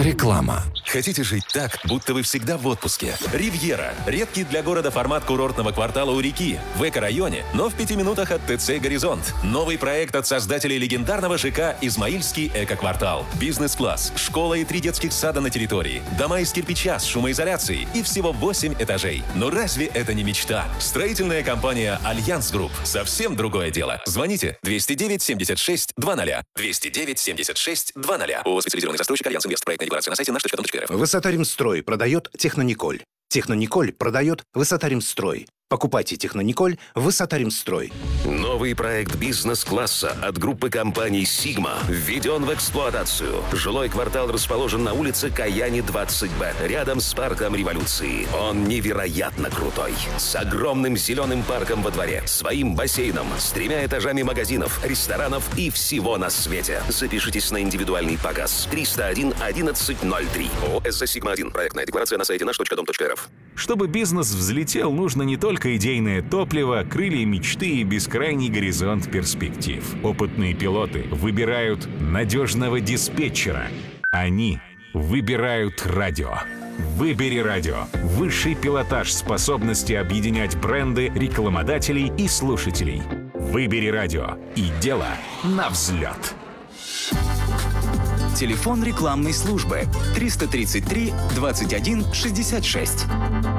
Реклама. Хотите жить так, будто вы всегда в отпуске? «Ривьера» – редкий для города формат курортного квартала у реки, в эко-районе, но в 5 минутах от ТЦ «Горизонт». Новый проект от создателей легендарного ЖК «Измаильский эко-квартал». Бизнес-класс, школа и 3 детских сада на территории, дома из кирпича с шумоизоляцией и всего 8 этажей. Но разве это не мечта? Строительная компания «Альянс Групп» – совсем другое дело. Звоните 209 76 00. 209 76 00. ООО «Специализированный застройщик Альянс Инвест». Проектная декларация на сайте наш.дом.рф. Высота Римстрой продает Технониколь. Технониколь продает Высота Римстрой. Покупайте Технониколь Высота Римстрой. Новый проект бизнес-класса от группы компаний «Сигма» введен в эксплуатацию. Жилой квартал расположен на улице Каяни, 20Б, рядом с парком Революции. Он невероятно крутой. С огромным зеленым парком во дворе, своим бассейном, с 3 этажами магазинов, ресторанов и всего на свете. Запишитесь на индивидуальный показ. 301 1103. ООО «СЗ Сигма-1». Проектная декларация на сайте наш.дом.рф. Чтобы бизнес взлетел, нужно не только идейное топливо, крылья мечты и бескрайний горизонт перспектив. Опытные пилоты выбирают надежного диспетчера. Они выбирают радио. Выбери радио. Высший пилотаж способности объединять бренды, рекламодателей и слушателей. Выбери радио. И дело на взлет. Телефон рекламной службы 333 21 66.